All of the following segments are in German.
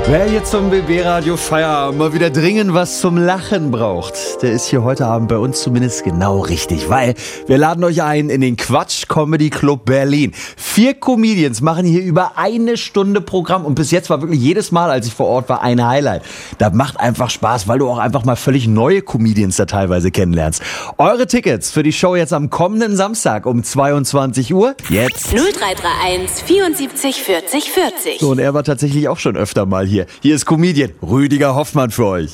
Wer jetzt zum BB-Radio Feierabend mal wieder dringend was zum Lachen braucht, der ist hier heute Abend bei uns zumindest genau richtig, weil wir laden euch ein in den Quatsch Comedy Club Berlin. 4 Comedians machen hier über 1 Stunde Programm und bis jetzt war wirklich jedes Mal, als ich vor Ort war, ein Highlight. Das macht einfach Spaß, weil du auch einfach mal völlig neue Comedians da teilweise kennenlernst. Eure Tickets für die Show jetzt am kommenden Samstag um 22 Uhr. Jetzt 0331 74 40 40. So, und er war tatsächlich auch schon öfter mal hier. Hier ist Comedian Rüdiger Hoffmann für euch.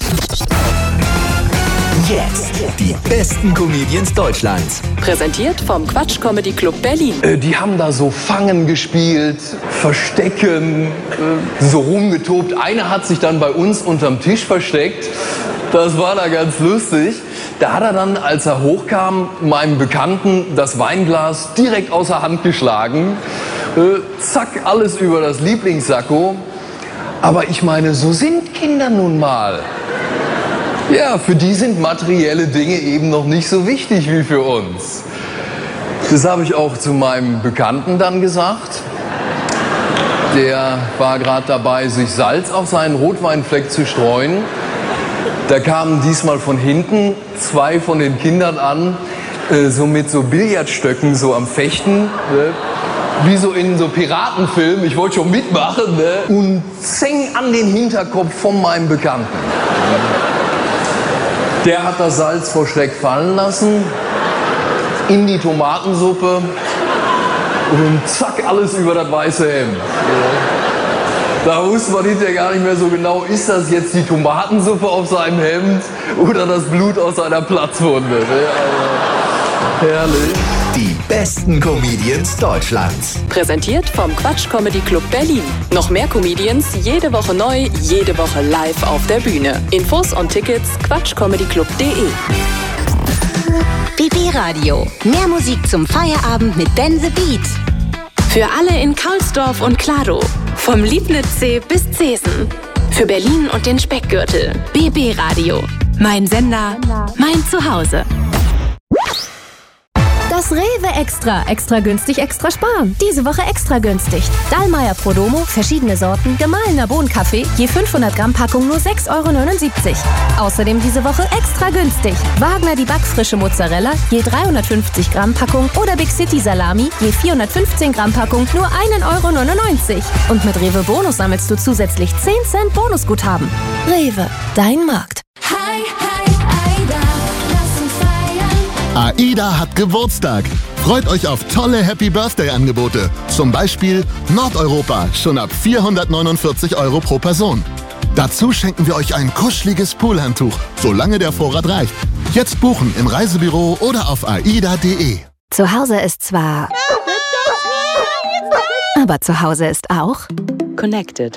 Jetzt die besten Comedians Deutschlands. Präsentiert vom Quatsch Comedy Club Berlin. Die haben da so Fangen gespielt, Verstecken, so rumgetobt. Einer hat sich dann bei uns unterm Tisch versteckt. Das war da ganz lustig. Da hat er dann, als er hochkam, meinem Bekannten das Weinglas direkt aus der Hand geschlagen. Zack, alles über das Lieblingssacko. Aber ich meine, so sind Kinder nun mal. Ja, für die sind materielle Dinge eben noch nicht so wichtig wie für uns. Das habe ich auch zu meinem Bekannten dann gesagt. Der war gerade dabei, sich Salz auf seinen Rotweinfleck zu streuen. Da kamen diesmal von hinten 2 von den Kindern an, so mit so Billardstöcken so am Fechten. Wie so in so Piratenfilmen, ich wollte schon mitmachen, ne? Und zeng an den Hinterkopf von meinem Bekannten. Der hat das Salz vor Schreck fallen lassen, in die Tomatensuppe und zack, alles über das weiße Hemd. Da wusste man hinterher gar nicht mehr so genau, ist das jetzt die Tomatensuppe auf seinem Hemd oder das Blut aus seiner Platzwunde. Ne? Also, herrlich. Die besten Comedians Deutschlands. Präsentiert vom Quatsch Comedy Club Berlin. Noch mehr Comedians, jede Woche neu, jede Woche live auf der Bühne. Infos und Tickets quatschcomedyclub.de. BB Radio. Mehr Musik zum Feierabend mit Ben the Beat. Für alle in Kaulsdorf und Kladow. Vom Liebnitzsee bis Zesen. Für Berlin und den Speckgürtel. BB Radio. Mein Sender, mein Zuhause. Das Rewe Extra. Extra günstig, extra sparen. Diese Woche extra günstig. Dallmayr Prodomo, verschiedene Sorten, gemahlener Bohnenkaffee, je 500 Gramm Packung nur 6,79 €. Außerdem diese Woche extra günstig. Wagner die backfrische Mozzarella, je 350 Gramm Packung oder Big City Salami, je 415 Gramm Packung nur 1,99 €. Und mit Rewe Bonus sammelst du zusätzlich 10 Cent Bonusguthaben. Rewe, dein Markt. Hi, hi, Aida, lass uns feiern. AIDA hat Geburtstag. Freut euch auf tolle Happy-Birthday-Angebote. Zum Beispiel Nordeuropa, schon ab 449 € pro Person. Dazu schenken wir euch ein kuscheliges Poolhandtuch, solange der Vorrat reicht. Jetzt buchen im Reisebüro oder auf aida.de. Zu Hause ist zwar... Aber zu Hause ist auch... Connected.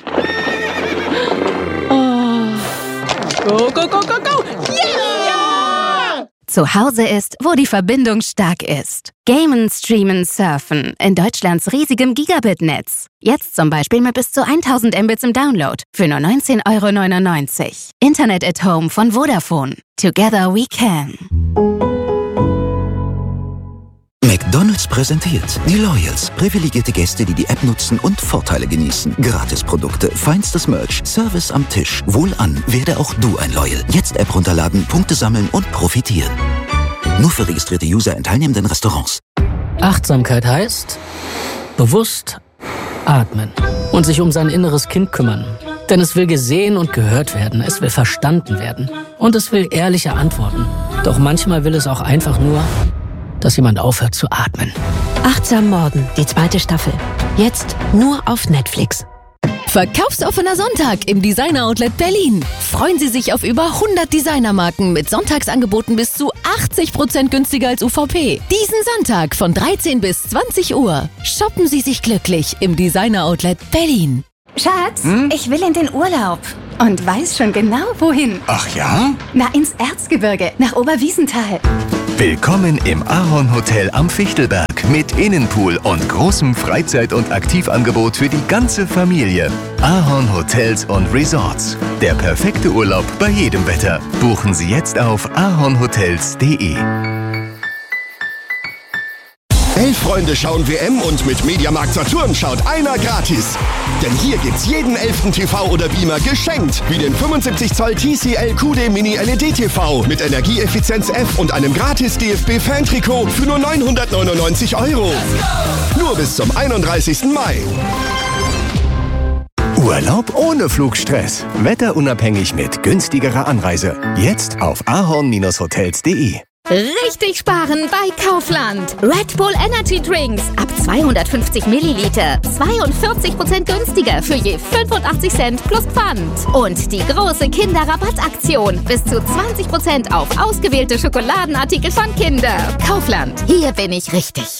Go, go, go, go, go! Yeah! Zu Hause ist, wo die Verbindung stark ist. Gamen, streamen, surfen in Deutschlands riesigem Gigabit-Netz. Jetzt zum Beispiel mit bis zu 1000 Mbits im Download für nur 19,99 €. Internet at Home von Vodafone. Together we can. McDonald's präsentiert die Loyals. Privilegierte Gäste, die die App nutzen und Vorteile genießen. Gratisprodukte, feinstes Merch, Service am Tisch. Wohlan, werde auch du ein Loyal. Jetzt App runterladen, Punkte sammeln und profitieren. Nur für registrierte User in teilnehmenden Restaurants. Achtsamkeit heißt bewusst atmen und sich um sein inneres Kind kümmern. Denn es will gesehen und gehört werden, es will verstanden werden und es will ehrliche Antworten. Doch manchmal will es auch einfach nur, dass jemand aufhört zu atmen. Achtsam Morden, die 2. Staffel. Jetzt nur auf Netflix. Verkaufsoffener Sonntag im Designer-Outlet Berlin. Freuen Sie sich auf über 100 Designermarken mit Sonntagsangeboten bis zu 80% günstiger als UVP. Diesen Sonntag von 13 bis 20 Uhr. Shoppen Sie sich glücklich im Designer-Outlet Berlin. Schatz, ich will in den Urlaub und weiß schon genau, wohin. Ach ja? Na, ins Erzgebirge, nach Oberwiesenthal. Willkommen im Ahorn Hotel am Fichtelberg mit Innenpool und großem Freizeit- und Aktivangebot für die ganze Familie. Ahorn Hotels und Resorts. Der perfekte Urlaub bei jedem Wetter. Buchen Sie jetzt auf ahornhotels.de. 11 Freunde schauen WM und mit Mediamarkt Saturn schaut einer gratis. Denn hier gibt's jeden 11. TV oder Beamer geschenkt. Wie den 75 Zoll TCL QD Mini LED TV mit Energieeffizienz F und einem gratis DFB-Fan-Trikot für nur 999 €. Nur bis zum 31. Mai. Urlaub ohne Flugstress. Wetterunabhängig mit günstigerer Anreise. Jetzt auf ahorn-hotels.de. Richtig sparen bei Kaufland. Red Bull Energy Drinks ab 250 Milliliter. 42% günstiger für je 85 Cent plus Pfand. Und die große Kinderrabattaktion. Bis zu 20% auf ausgewählte Schokoladenartikel von Kinder. Kaufland. Hier bin ich richtig.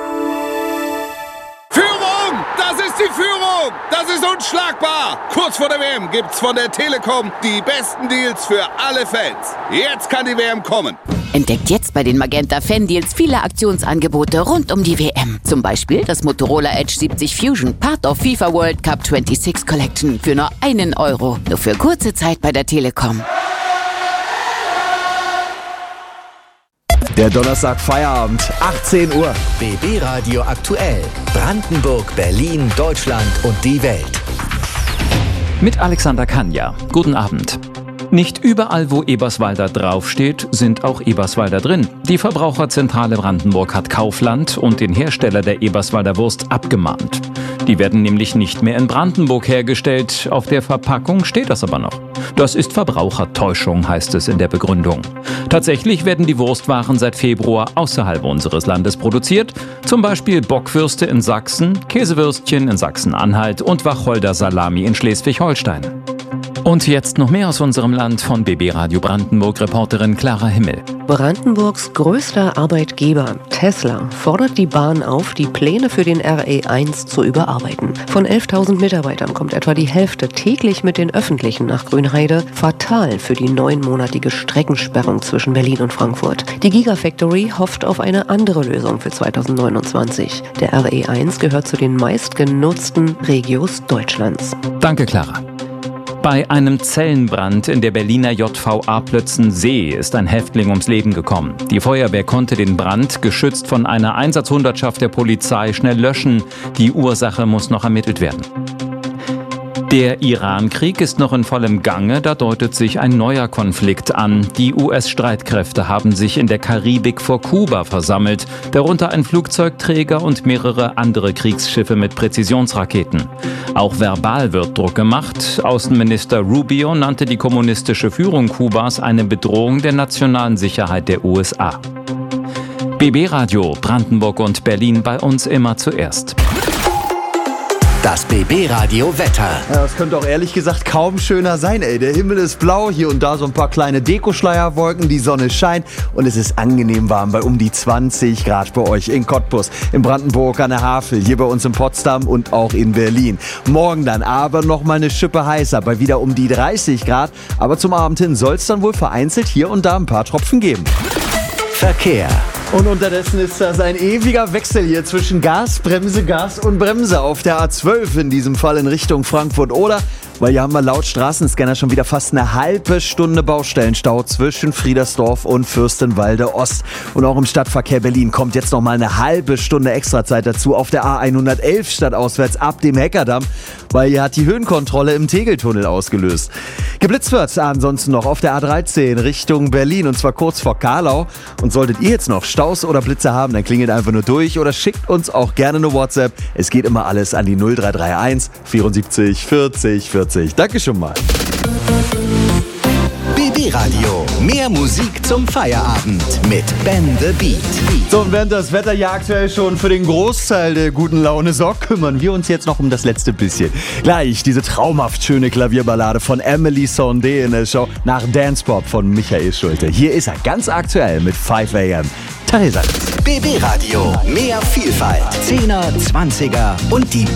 Führung! Das ist die Führung! Das ist unschlagbar! Kurz vor der WM gibt's von der Telekom die besten Deals für alle Fans. Jetzt kann die WM kommen. Entdeckt jetzt bei den Magenta Fan Deals viele Aktionsangebote rund um die WM. Zum Beispiel das Motorola Edge 70 Fusion, Part of FIFA World Cup 26 Collection für nur €1. Nur für kurze Zeit bei der Telekom. Der Donnerstag Feierabend, 18 Uhr. BB Radio aktuell. Brandenburg, Berlin, Deutschland und die Welt. Mit Alexander Kanja. Guten Abend. Nicht überall, wo Eberswalder draufsteht, sind auch Eberswalder drin. Die Verbraucherzentrale Brandenburg hat Kaufland und den Hersteller der Eberswalder Wurst abgemahnt. Die werden nämlich nicht mehr in Brandenburg hergestellt. Auf der Verpackung steht das aber noch. Das ist Verbrauchertäuschung, heißt es in der Begründung. Tatsächlich werden die Wurstwaren seit Februar außerhalb unseres Landes produziert. Zum Beispiel Bockwürste in Sachsen, Käsewürstchen in Sachsen-Anhalt und Wacholder Salami in Schleswig-Holstein. Und jetzt noch mehr aus unserem Land von BB Radio Brandenburg, Reporterin Clara Himmel. Brandenburgs größter Arbeitgeber, Tesla, fordert die Bahn auf, die Pläne für den RE1 zu überarbeiten. Von 11.000 Mitarbeitern kommt etwa die Hälfte täglich mit den Öffentlichen nach Grünheide. Fatal für die 9-monatige Streckensperrung zwischen Berlin und Frankfurt. Die Gigafactory hofft auf eine andere Lösung für 2029. Der RE1 gehört zu den meistgenutzten Regios Deutschlands. Danke, Clara. Bei einem Zellenbrand in der Berliner JVA Plötzensee ist ein Häftling ums Leben gekommen. Die Feuerwehr konnte den Brand, geschützt von einer Einsatzhundertschaft der Polizei, schnell löschen. Die Ursache muss noch ermittelt werden. Der Iran-Krieg ist noch in vollem Gange, da deutet sich ein neuer Konflikt an. Die US-Streitkräfte haben sich in der Karibik vor Kuba versammelt, darunter ein Flugzeugträger und mehrere andere Kriegsschiffe mit Präzisionsraketen. Auch verbal wird Druck gemacht. Außenminister Rubio nannte die kommunistische Führung Kubas eine Bedrohung der nationalen Sicherheit der USA. BB Radio, Brandenburg und Berlin, bei uns immer zuerst. Das BB Radio Wetter. Ja, das könnte auch ehrlich gesagt kaum schöner sein, ey. Der Himmel ist blau, hier und da so ein paar kleine Dekoschleierwolken, die Sonne scheint und es ist angenehm warm bei um die 20 Grad bei euch in Cottbus, in Brandenburg an der Havel, hier bei uns in Potsdam und auch in Berlin. Morgen dann aber noch mal eine Schippe heißer, bei wieder um die 30 Grad, aber zum Abend hin soll es dann wohl vereinzelt hier und da ein paar Tropfen geben. Verkehr. Und unterdessen ist das ein ewiger Wechsel hier zwischen Gas, Gas und Bremse auf der A12, in diesem Fall in Richtung Frankfurt oder, weil hier haben wir laut Straßenscanner schon wieder fast eine halbe Stunde Baustellenstau zwischen Friedersdorf und Fürstenwalde Ost. Und auch im Stadtverkehr Berlin kommt jetzt noch mal eine halbe Stunde Extrazeit dazu auf der A111 stadtauswärts ab dem Heckerdamm, weil hier hat die Höhenkontrolle im Tegeltunnel ausgelöst. Geblitzt wird ansonsten noch auf der A13 Richtung Berlin und zwar kurz vor Karlau. Und solltet ihr jetzt noch Staus oder Blitze haben, dann klingelt einfach nur durch oder schickt uns auch gerne eine WhatsApp. Es geht immer alles an die 0331 74 40 40. Danke schon mal. BB Radio. Mehr Musik zum Feierabend mit Ben the Beat. So, und während das Wetter ja aktuell schon für den Großteil der guten Laune sorgt, kümmern wir uns jetzt noch um das letzte bisschen. Gleich diese traumhaft schöne Klavierballade von Emily Sondé in der Show nach Dance Pop von Michael Schulte. Hier ist er ganz aktuell mit 5 AM. Theresa. BB Radio. Mehr Vielfalt. 10er, 20er und die